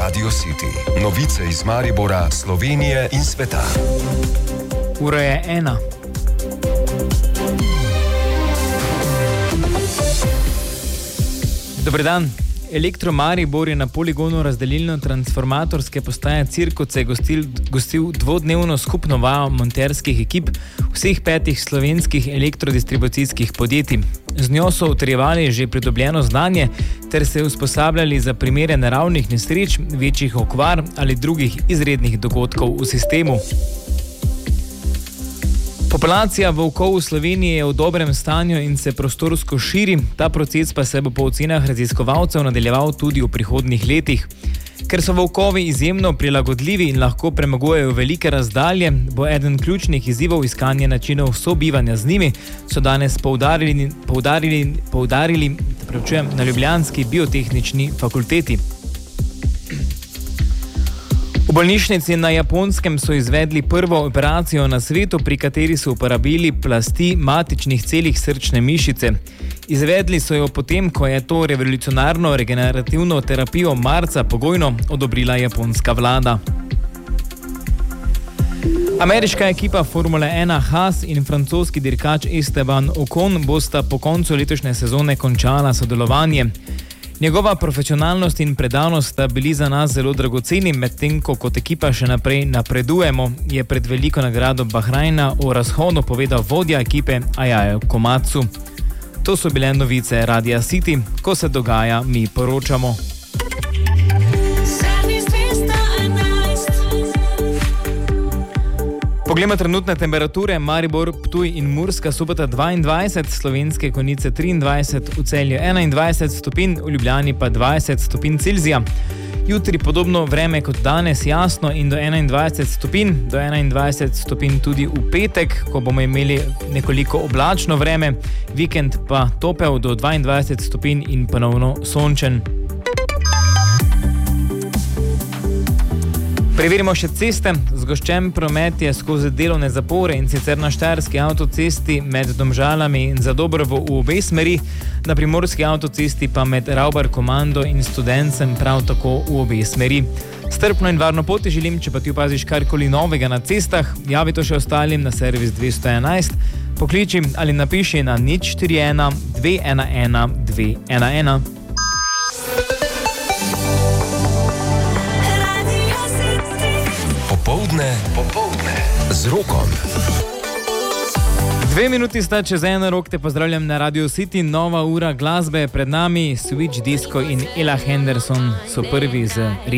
Radio City. Novice iz Maribora, Slovenije in sveta. Ura je 1. Dober dan. Elektro Maribor je na poligonu razdelilno-transformatorske postaje Cirkovce gostil dvodnevno skupno vajo monterskih ekip vseh 5 slovenskih elektrodistribucijskih podjetij. Z njo so utrjevali že pridobljeno znanje ter se usposabljali za primere naravnih nesreč, večjih okvar ali drugih izrednih dogodkov v sistemu. Populacija volkov v Sloveniji je v dobrem stanju in se prostorsko širi, ta proces pa se bo po ocenah raziskovalcev nadaljeval tudi v prihodnjih letih. Ker so volkovi izjemno prilagodljivi in lahko premagujejo velike razdalje, bo eden ključnih izzivov iskanje načinov sobivanja z njimi, so danes poudarili na ljubljanski biotehnični fakulteti. V bolnišnici na Japonskem so izvedli prvo operacijo na svetu, pri kateri so uporabili plasti matičnih celih srčne mišice. Izvedli so jo potem, ko je to revolucionarno regenerativno terapijo marca pogojno odobrila japonska vlada. Ameriška ekipa Formule 1 Haas in francoski dirkač Esteban Ocon bosta po koncu letošnje sezone končala sodelovanje. Njegova profesionalnost in predanost sta bili za nas zelo dragoceni, medtem ko kot ekipa še naprej napredujemo, je pred veliko nagrado Bahrajna o razhodu povedal vodja ekipe Ajajo Komatsu. To so bile novice Radia City, ko se dogaja, mi poročamo. Poglejmo trenutne temperature. Maribor, Ptuj in Murska Sobota 22, Slovenske Konjice 23, v Celju 21 stopinj, v Ljubljani pa 20 stopinj Celzija. Jutri podobno vreme kot danes, jasno in do 21 stopinj, do 21 stopinj tudi v petek, ko bomo imeli nekoliko oblačno vreme, vikend pa topel do 22 stopinj in ponovno sončen. Preverimo še ceste. Zgoščen promet je skozi delovne zapore in sicer na Štajerski avtocesti med Domžalami in Zadobrovo v obe smeri, na Primorski avtocesti pa med Ravbar Komando in Studencem prav tako v obe smeri. Strpno in varno pot želim, če pa ti opaziš karkoli novega na cestah, javi to še ostalim na servis 211, pokliči ali napiši na 041 211 211. Popoldne z Rokom. 2 minuti sta čez 1, Rok, te pozdravljam na Radio City. Nova ura glasbe pred nami, Switch Disco in Ella Henderson so prvi z